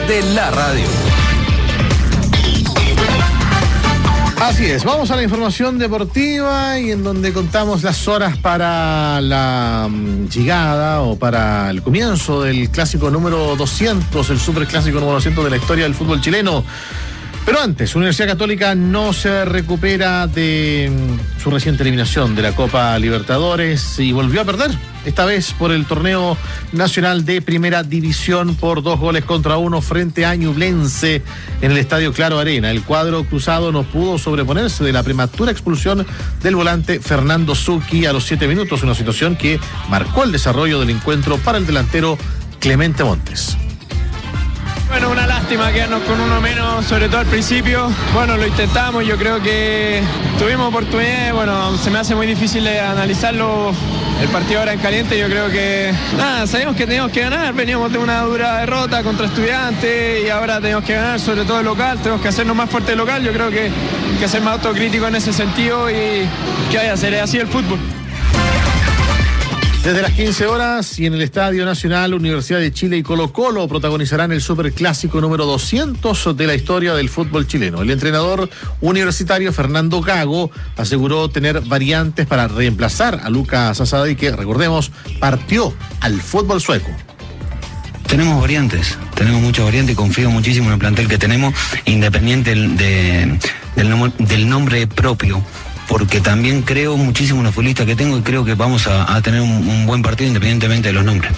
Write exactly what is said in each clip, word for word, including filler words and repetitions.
de la radio. Así es, vamos a la información deportiva y en donde contamos las horas para la um, llegada o para el comienzo del clásico número doscientos, el superclásico número doscientos de la historia del fútbol chileno. Pero antes, Universidad Católica no se recupera de um, su reciente eliminación de la Copa Libertadores y volvió a perder, esta vez por el torneo nacional de primera división por dos goles contra uno frente a Ñublense en el Estadio Claro Arena. El cuadro cruzado no pudo sobreponerse de la prematura expulsión del volante Fernando Zucchi a los siete minutos, una situación que marcó el desarrollo del encuentro para el delantero Clemente Montes. Bueno, una lástima quedarnos con uno menos, sobre todo al principio. Bueno, lo intentamos, yo creo que tuvimos oportunidades. Bueno, se me hace muy difícil analizarlo el partido ahora en caliente. Yo creo que, nada, sabíamos que teníamos que ganar. Veníamos de una dura derrota contra Estudiantes y ahora tenemos que ganar, sobre todo el local. Tenemos que hacernos más fuerte el local. Yo creo que hay que ser más autocrítico en ese sentido y que vaya a ser así el fútbol. Desde las quince horas y en el Estadio Nacional, Universidad de Chile y Colo-Colo protagonizarán el superclásico número doscientos de la historia del fútbol chileno. El entrenador universitario Fernando Gago aseguró tener variantes para reemplazar a Lucas Asadi, que, recordemos, partió al fútbol sueco. Tenemos variantes, tenemos muchas variantes y confío muchísimo en el plantel que tenemos, independiente de, de, del, nom- del nombre propio. Porque también creo muchísimo en los futbolistas que tengo y creo que vamos a, a tener un, un buen partido independientemente de los nombres.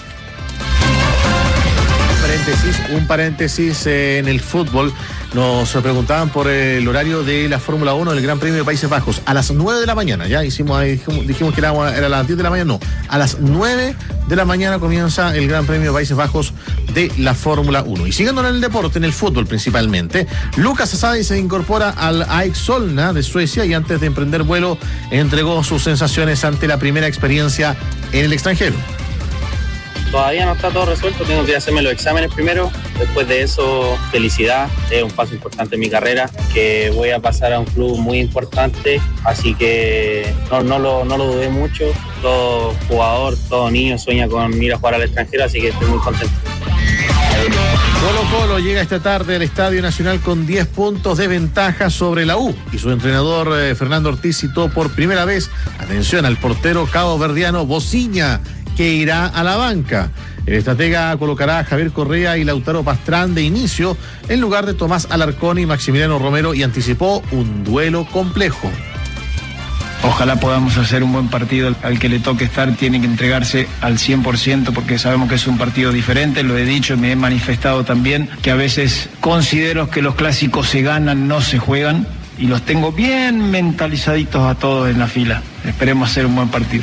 Un paréntesis, un paréntesis eh, en el fútbol. Nos preguntaban por el horario de la Fórmula uno del Gran Premio de Países Bajos. A las nueve de la mañana, ya hicimos, dijimos, dijimos que era, era a las diez de la mañana, no. A las nueve de la mañana comienza el Gran Premio de Países Bajos de la Fórmula uno. Y siguiendo en el deporte, en el fútbol principalmente, Lucas Asadi se incorpora al A E K Solna de Suecia y antes de emprender vuelo entregó sus sensaciones ante la primera experiencia en el extranjero. Todavía no está todo resuelto, tengo que hacerme los exámenes primero. Después de eso, felicidad, es un paso importante en mi carrera, que voy a pasar a un club muy importante, así que no, no, lo, no lo dudé mucho. Todo jugador, todo niño sueña con ir a jugar al extranjero, así que estoy muy contento. Colo-Colo llega esta tarde al Estadio Nacional con diez puntos de ventaja sobre la U y su entrenador eh, Fernando Ortiz citó por primera vez, atención, al portero caboverdiano Bociña, que irá a la banca. El estratega colocará a Javier Correa y Lautaro Pastrán de inicio en lugar de Tomás Alarcón y Maximiliano Romero y anticipó un duelo complejo. Ojalá podamos hacer un buen partido. Al que le toque estar tiene que entregarse al cien por ciento porque sabemos que es un partido diferente. Lo he dicho y me he manifestado también que a veces considero que los clásicos se ganan, no se juegan, y los tengo bien mentalizaditos a todos en la fila. Esperemos hacer un buen partido.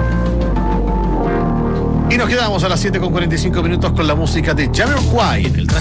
Y nos quedamos a las siete con cuarenta y cinco minutos con la música de Jamiroquai en el